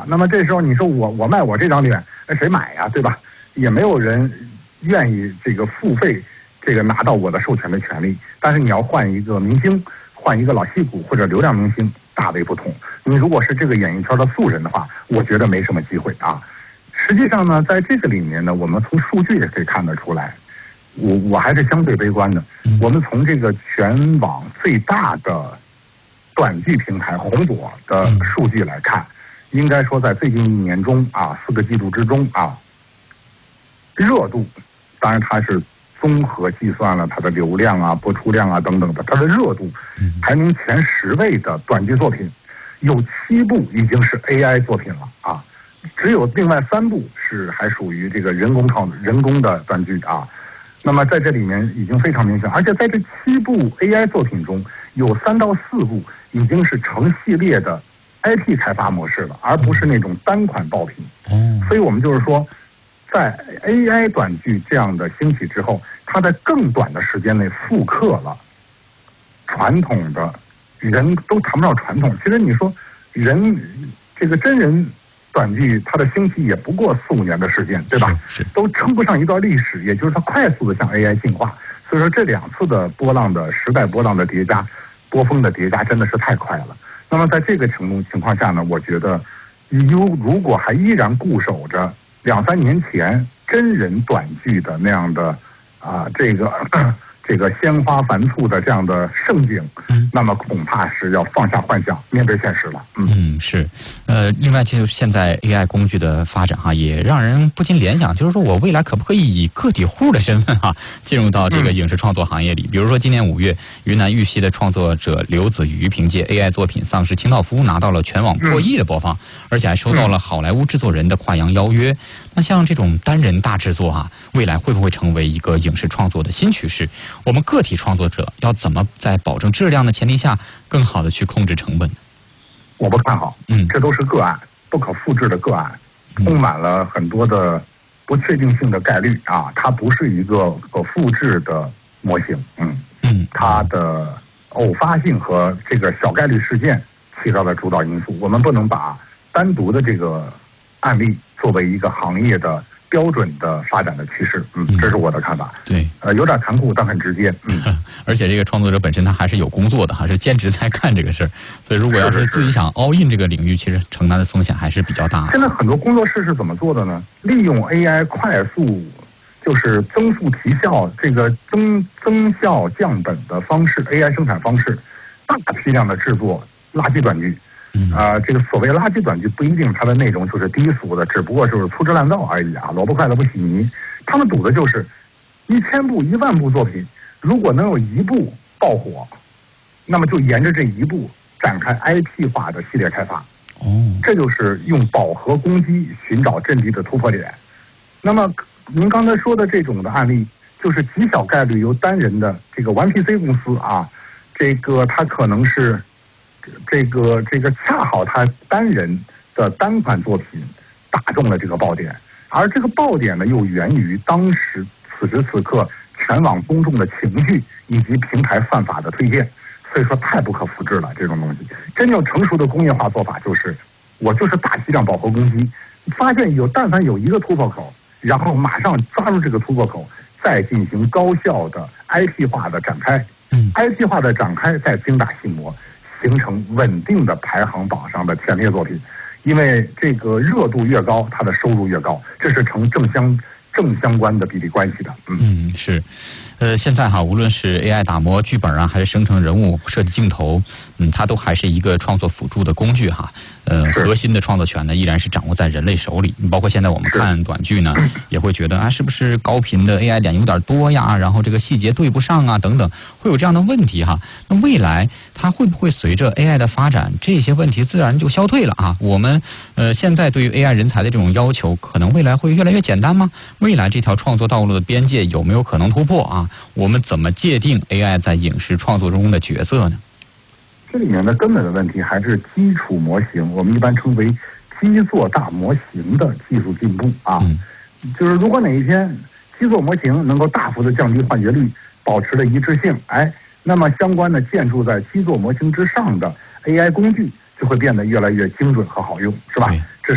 那么这时候你说我卖我这张脸，那谁买呀，对吧？也没有人愿意这个付费，这个拿到我的授权的权利。但是你要换一个明星，换一个老戏骨或者流量明星，大为不同。你如果是这个演艺圈的素人的话，我觉得没什么机会啊。实际上呢，在这个里面呢，我们从数据也可以看得出来，我还是相对悲观的。我们从这个全网最大的短剧平台红果的数据来看，应该说在最近1年中啊，4个季度之中啊，热度，当然它是综合计算了它的流量啊、播出量啊等等的，它的热度排名前10位的短剧作品，有7部已经是 AI 作品了啊，只有另外3部是还属于这个人工的短剧啊。那么在这里面已经非常明显，而且在这7部 AI 作品中，有3到4部已经是成系列的 IP 开发模式了，而不是那种单款爆品。所以我们就是说，在 AI 短剧这样的兴起之后，它在更短的时间内复刻了传统的，人都谈不上传统。其实你说人这个真人短剧，它的兴起也不过4、5年的时间，对吧？都称不上一段历史，也就是它快速的向 AI 进化。所以说这2次的时代波浪的叠加，波峰的叠加真的是太快了。那么在这个情况下呢，我觉得如果还依然固守着2、3年前真人短剧的那样的这个鲜花繁簇的这样的盛景，那么恐怕是要放下幻想，面对现实了。 是，另外就是现在 AI 工具的发展哈，也让人不禁联想，就是说我未来可不可以以个体户的身份进入到这个影视创作行业里？比如说今年5月，云南玉溪的创作者刘子瑜凭借 AI 作品《丧尸清道夫》拿到了全网破亿的播放，而且还收到了好莱坞制作人的跨洋邀约。那像这种单人大制作未来会不会成为一个影视创作的新趋势？我们个体创作者要怎么在保证质量的前提下，更好的去控制成本？ 我不看好，这都是个案，不可复制的个案，充满了很多的不确定性的概率啊，它不是一个可复制的模型，它的偶发性和这个小概率事件起到了主导因素，我们不能把单独的这个案例作为一个行业的标准的发展的趋势，这是我的看法。 对， 有点残酷，但很直接。 而且这个创作者本身他还是有工作的，还是兼职在干这个事儿，所以如果要是自己想 all in 这个领域，其实承担的风险还是比较大的。 现在很多工作室是怎么做的呢？利用 AI 快速就是增速提效，这个增效降本的方式 ，AI 生产方式，大批量的制作垃圾短剧。这个所谓垃圾短剧不一定它的内容就是低俗的，只不过就是粗制滥造而已啊，萝卜快乐不洗泥。他们赌的就是1000部、10000部作品，如果能有1部爆火，那么就沿着这1部展开 IP 化的系列开发。这就是用饱和攻击寻找阵地的突破点。那么您刚才说的这种的案例，就是极小概率由单人的这个玩 PC 公司这个它可能是。这个恰好他单人的单款作品打中了这个爆点，而这个爆点呢又源于当时此时此刻全网公众的情绪以及平台算法的推荐，所以说太不可复制了。这种东西真正成熟的工业化做法就是我就是大批量饱和攻击，发现但凡有一个突破口，然后马上抓住这个突破口，再进行高效的 IP 化的展开，IP 化的展开再精打细磨，形成稳定的排行榜上的前列作品。因为这个热度越高，它的收入越高，这是成正相关的比例关系的。 是。现在无论是 AI 打磨剧本还是生成人物、设计镜头，它都还是一个创作辅助的工具核心的创作权呢，依然是掌握在人类手里。包括现在我们看短剧呢，也会觉得是不是高频的 AI 点有点多呀？然后这个细节对不上等等，会有这样的问题那未来它会不会随着 AI 的发展，这些问题自然就消退了我们现在对于 AI 人才的这种要求，可能未来会越来越简单吗？未来这条创作道路的边界有没有可能突破我们怎么界定 AI 在影视创作中的角色呢？ 这里面的根本的问题还是基础模型，我们一般称为基座大模型的技术进步就是如果哪一天基座模型能够大幅的降低换节率，保持了一致性，那么相关的建筑在基座模型之上的 AI 工具就会变得越来越精准和好用，是吧？